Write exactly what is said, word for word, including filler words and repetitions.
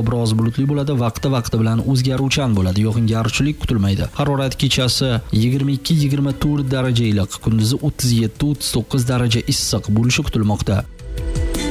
biroz bulutli bo'ladi, vaqti-vaqti bilan o'zgaruvchan bo'ladi. Yog'ingarchilik kutilmaydi. Harorat kechasi yigirma ikki yigirma to'rt daraja iliq, kunduzi o'ttiz yetti o'ttiz to'qqiz daraja issiq bo'lishi kutilmoqda.